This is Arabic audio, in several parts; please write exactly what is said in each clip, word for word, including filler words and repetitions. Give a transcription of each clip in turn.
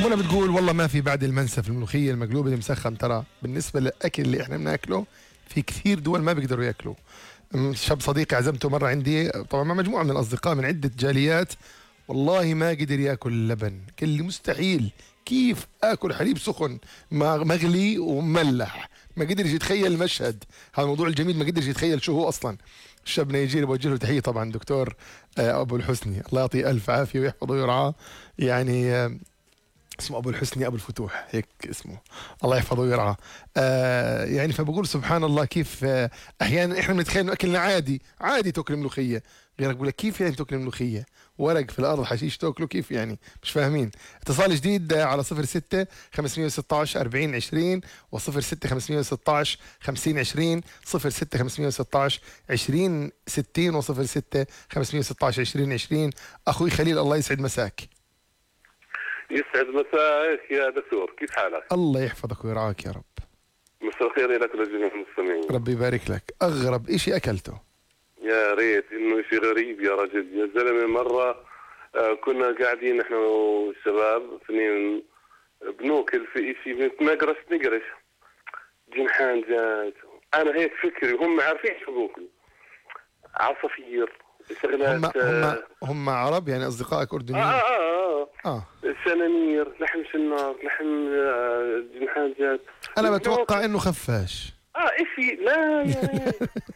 منى بتقول والله ما في بعد المنسف الملوخية المقلوبة المسخن، ترى بالنسبة للأكل اللي احنا بناكله في كثير دول ما بيقدروا ياكلوا. أم، شاب صديقي عزمته مرة عندي طبعا مع مجموعة من الأصدقاء من عدة جاليات، والله ما قدر ياكل اللبن، قال لي مستحيل، كيف اكل حليب سخن مع- مغلي ومملح؟ ما قدرش يتخيل المشهد. هذا الموضوع الجميل ما قدرش يتخيل شو هو اصلا. الشاب نيجيري بوجه له تحيه طبعا، دكتور آه، ابو الحسني، الله يعطيه الف عافيه ويحفظه ويرعاه. يعني آه، اسمه ابو الحسني ابو الفتوح هيك اسمه، الله يحفظه ويرعاه. آه يعني فبقول سبحان الله كيف آه احيانا احنا بنتخيل انه اكلنا عادي، عادي تاكل ملوخيه، غيرك بقول لك كيف يعني تاكل ملوخيه؟ ورق في الارض حشيش تاكله كيف يعني؟ مش فاهمين. اتصال جديد آه، على صفر ستة خمسمية وستة عشر أربعين عشرين وصفر ستة خمسمية وستة عشر خمسين عشرين، صفر ستة خمسمية وستة عشر عشرين ستين وصفر ستة خمسمية وستة عشر عشرين عشرين. اخوي خليل الله يسعد مساك. يسعد مساك يا دكتور، كيف حالك؟ الله يحفظك ويرعاك يا رب. مساء الخير لك ولجميع المستمعين. ربي يبارك لك. اغرب اشي اكلته؟ يا ريت انه شيء غريب يا رجل يا زلمه. مره آه كنا قاعدين نحن والشباب اثنين بنوكل في شيء نقرش نقرش جنحان جات، انا هيك فكري وهم عارفين شو بوكلوا، عصافير هم شغلات هم آه هم عرب يعني اصدقائك آه, اردنيين؟ آه, آه, اه آه سنانير، لحم سنار، لحم آه جنحان جات. انا بتوقع انه خفاش. اه اشي لا يا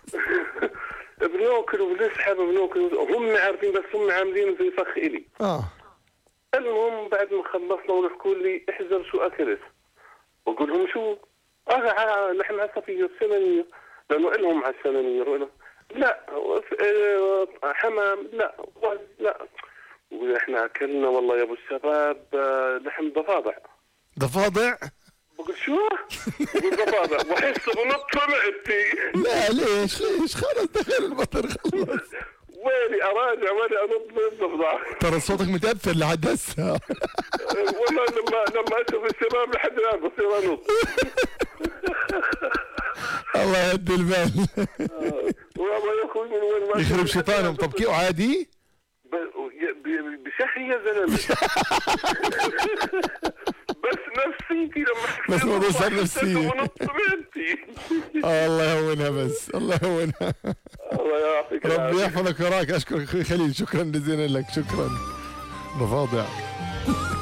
بناكل وبنسحب وبناكل هم عارفين، بس هم عاملين زي فخ الي. اه المهم بعد ما خلصنا ويحكوا لي احذر شو اكلت، بقول لهم شو؟ اه آه، لحم عصافير سنانير، لانه الهم على السنانير وإلهم. لا آه، حمام لا وز لا. واحنا اكلنا والله يا ابو الشباب آه، لحم ضفادع. ضفادع؟ بقول شو؟ بقول ضفادع وحس بنط معدتي. لا ليش ليش خلص دخل البطن خلص. ويلي اراجع ويلي انط من الضفدع. ترى صوتك متأثر لحد هسه. والله لما لما اشوف الشباب لحد الان بصير انط. الله يهدي البال. والله يا اخوي من وين ما يخرب شيطانهم. طب كيف عادي؟ ب- ب- بشهي يا زلمه. بس نفسيتي لما بس الموضوع صار نفسية. ونط معدتي. آه الله يهونها، بس الله يهونها. الله يعطيك ربي العافيه. يحفظك وراك. اشكرك اخوي خليل، شكرا جزيلا لك، شكرا. ضفادع.